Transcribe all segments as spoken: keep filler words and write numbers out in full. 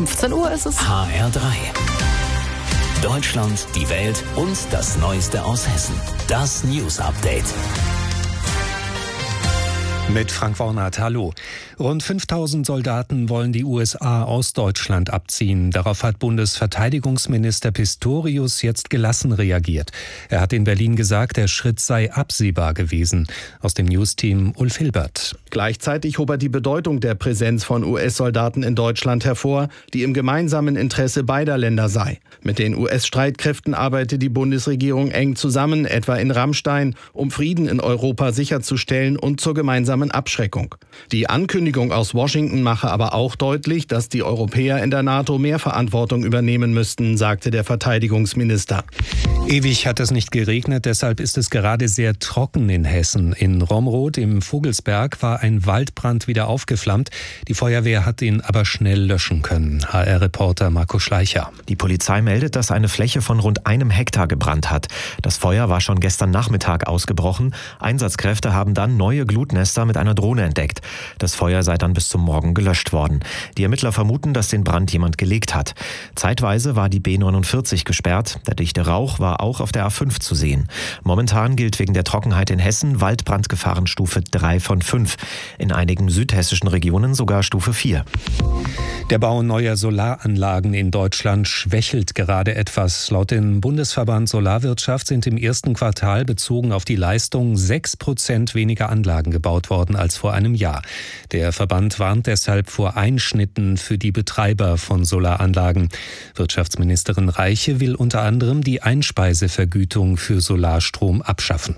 fünfzehn Uhr ist es. H R drei. Deutschland, die Welt und das Neueste aus Hessen. Das News Update. Mit Frank Warnert, hallo. Rund fünftausend Soldaten wollen die U S A aus Deutschland abziehen. Darauf hat Bundesverteidigungsminister Pistorius jetzt gelassen reagiert. Er hat in Berlin gesagt, der Schritt sei absehbar gewesen. Aus dem Newsteam Ulf Hilbert. Gleichzeitig hob er die Bedeutung der Präsenz von U S-Soldaten in Deutschland hervor, die im gemeinsamen Interesse beider Länder sei. Mit den U S-Streitkräften arbeite die Bundesregierung eng zusammen, etwa in Ramstein, um Frieden in Europa sicherzustellen und zur gemeinsamen Abschreckung. Die Ankündigung aus Washington mache aber auch deutlich, dass die Europäer in der NATO mehr Verantwortung übernehmen müssten, sagte der Verteidigungsminister. Ewig hat es nicht geregnet, deshalb ist es gerade sehr trocken in Hessen. In Romroth im Vogelsberg war ein Waldbrand wieder aufgeflammt. Die Feuerwehr hat ihn aber schnell löschen können. H R-Reporter Marco Schleicher. Die Polizei meldet, dass eine Fläche von rund einem Hektar gebrannt hat. Das Feuer war schon gestern Nachmittag ausgebrochen. Einsatzkräfte haben dann neue Glutnester mit einer Drohne entdeckt. Das Feuer sei dann bis zum Morgen gelöscht worden. Die Ermittler vermuten, dass den Brand jemand gelegt hat. Zeitweise war die B neunundvierzig gesperrt. Der dichte Rauch war auch auf der A fünf zu sehen. Momentan gilt wegen der Trockenheit in Hessen Waldbrandgefahrenstufe drei von fünf. In einigen südhessischen Regionen sogar Stufe vier. Der Bau neuer Solaranlagen in Deutschland schwächelt gerade etwas. Laut dem Bundesverband Solarwirtschaft sind im ersten Quartal bezogen auf die Leistung sechs Prozent weniger Anlagen gebaut worden als vor einem Jahr. Der Verband warnt deshalb vor Einschnitten für die Betreiber von Solaranlagen. Wirtschaftsministerin Reiche will unter anderem die Einspeisevergütung für Solarstrom abschaffen.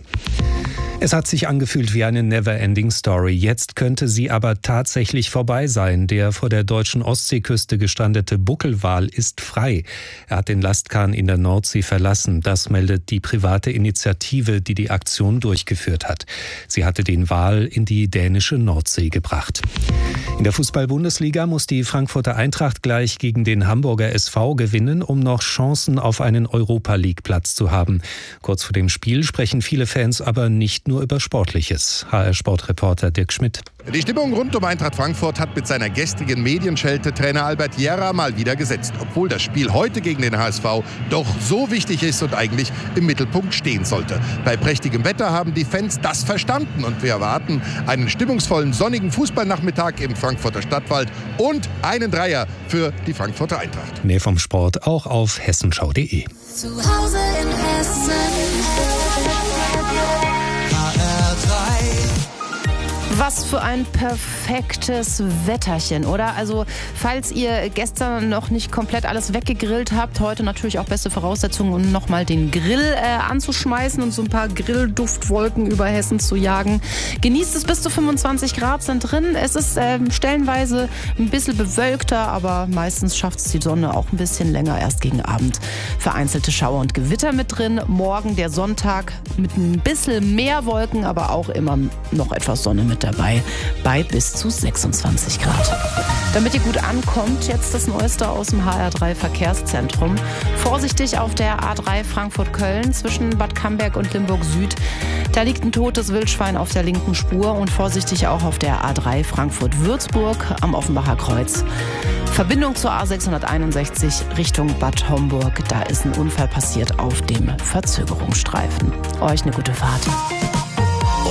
Es hat sich angefühlt wie eine Never-Ending-Story. Jetzt könnte sie aber tatsächlich vorbei sein. Der vor der deutschen Ostseeküste gestrandete Buckelwal ist frei. Er hat den Lastkahn in der Nordsee verlassen. Das meldet die private Initiative, die die Aktion durchgeführt hat. Sie hatte den Wal in die dänische Nordsee gebracht. In der Fußball-Bundesliga muss die Frankfurter Eintracht gleich gegen den Hamburger S V gewinnen, um noch Chancen auf einen Europa-League-Platz zu haben. Kurz vor dem Spiel sprechen viele Fans aber nicht nur über Sportliches. H R-Sportreporter Dirk Schmidt. Die Stimmung rund um Eintracht Frankfurt hat mit seiner gestrigen Medienschelte Trainer Albert Jera mal wieder gesetzt. Obwohl das Spiel heute gegen den H S V doch so wichtig ist und eigentlich im Mittelpunkt stehen sollte. Bei prächtigem Wetter haben die Fans das verstanden und wir erwarten einen stimmungsvollen sonnigen Fußballnachmittag im Frankfurter Stadtwald und einen Dreier für die Frankfurter Eintracht. Mehr vom Sport auch auf hessenschau punkt de. Zu Hause in Hessen. Was für ein perfektes Wetterchen, oder? Also, falls ihr gestern noch nicht komplett alles weggegrillt habt, heute natürlich auch beste Voraussetzungen, um nochmal den Grill äh, anzuschmeißen und so ein paar Grillduftwolken über Hessen zu jagen. Genießt es, bis zu fünfundzwanzig Grad sind drin. Es ist äh, stellenweise ein bisschen bewölkter, aber meistens schafft es die Sonne auch ein bisschen länger, erst gegen Abend. Vereinzelte Schauer und Gewitter mit drin. Morgen der Sonntag mit ein bisschen mehr Wolken, aber auch immer noch etwas Sonne mit dabei, bei bis zu sechsundzwanzig Grad. Damit ihr gut ankommt, jetzt das Neueste aus dem H R drei Verkehrszentrum. Vorsichtig auf der A drei Frankfurt-Köln zwischen Bad Camberg und Limburg Süd. Da liegt ein totes Wildschwein auf der linken Spur und vorsichtig auch auf der A drei Frankfurt-Würzburg am Offenbacher Kreuz. Verbindung zur A sechshunderteinundsechzig Richtung Bad Homburg. Da ist ein Unfall passiert auf dem Verzögerungsstreifen. Euch eine gute Fahrt.